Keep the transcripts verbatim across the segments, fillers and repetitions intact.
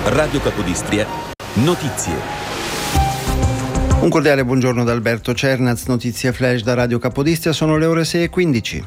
Radio Capodistria, notizie. Un cordiale buongiorno da Alberto Cernaz, notizie flash da Radio Capodistria, sono le ore sei e quindici.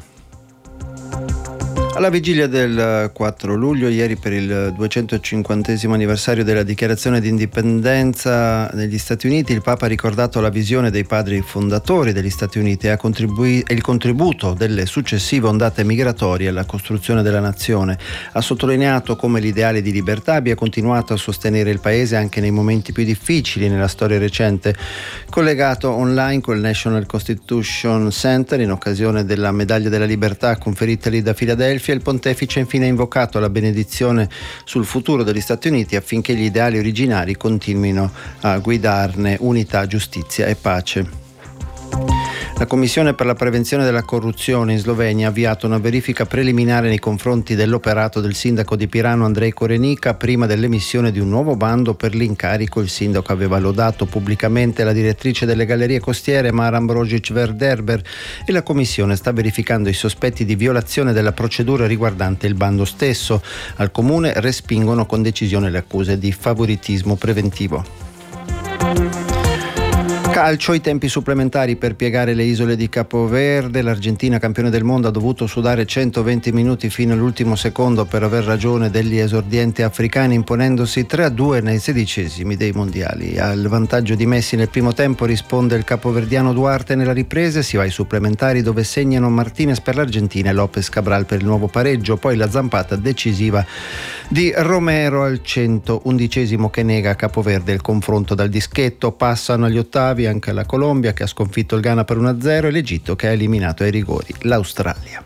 Alla vigilia del quattro luglio, ieri per il duecentocinquantesimo anniversario della dichiarazione di indipendenza degli Stati Uniti, il Papa ha ricordato la visione dei padri fondatori degli Stati Uniti e, ha contribu- e il contributo delle successive ondate migratorie alla costruzione della nazione. Ha sottolineato come l'ideale di libertà abbia continuato a sostenere il paese anche nei momenti più difficili nella storia recente. Collegato online col National Constitution Center in occasione della Medaglia della Libertà conferitagli da Filadelfia, il pontefice ha infine invocato la benedizione sul futuro degli Stati Uniti affinché gli ideali originari continuino a guidarne unità, giustizia e pace. La Commissione per la prevenzione della corruzione in Slovenia ha avviato una verifica preliminare nei confronti dell'operato del sindaco di Pirano Andrej Korenika prima dell'emissione di un nuovo bando per l'incarico. Il sindaco aveva lodato pubblicamente la direttrice delle gallerie costiere Mara Ambrožić-Verderber e la Commissione sta verificando i sospetti di violazione della procedura riguardante il bando stesso. Al Comune respingono con decisione le accuse di favoritismo preventivo. Calcio, i tempi supplementari per piegare le isole di Capoverde. L'Argentina, campione del mondo, ha dovuto sudare centoventi minuti fino all'ultimo secondo per aver ragione degli esordienti africani, imponendosi tre a due nei sedicesimi dei mondiali. Al vantaggio di Messi nel primo tempo risponde il capoverdiano Duarte nella ripresa. Si va ai supplementari dove segnano Martinez per l'Argentina e Lopez Cabral per il nuovo pareggio. Poi la zampata decisiva di Romero al centoundicesimo che nega a Capoverde il confronto dal dischetto. Passano agli ottavi anche la Colombia, che ha sconfitto il Ghana per uno a zero, e l'Egitto, che ha eliminato ai rigori l'Australia.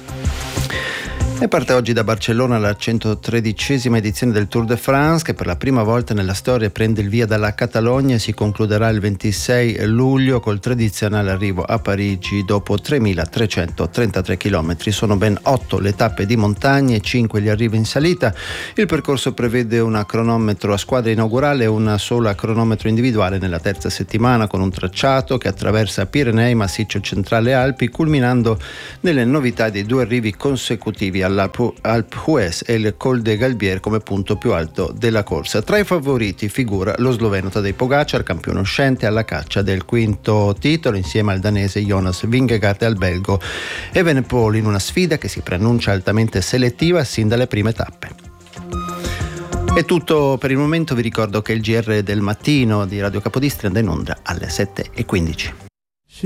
E parte oggi da Barcellona la centotredicesima edizione del Tour de France, che per la prima volta nella storia prende il via dalla Catalogna e si concluderà il ventisei luglio col tradizionale arrivo a Parigi dopo tremilatrecentotrentatré chilometri. Sono ben otto le tappe di montagna e cinque gli arrivi in salita. Il percorso prevede una cronometro a squadra inaugurale e una sola cronometro individuale nella terza settimana, con un tracciato che attraversa Pirenei, Massiccio Centrale e Alpi, culminando nelle novità dei due arrivi consecutivi all'Alpe d'Huez e il Col de Galbier come punto più alto della corsa. Tra i favoriti figura lo sloveno Tadej Pogačar, campione uscente alla caccia del quinto titolo insieme al danese Jonas Vingegaard e al belgo Evenepoel, in una sfida che si preannuncia altamente selettiva sin dalle prime tappe. È tutto per il momento. Vi ricordo che il G R del mattino di Radio Capodistria andrà in onda alle sette e quindici.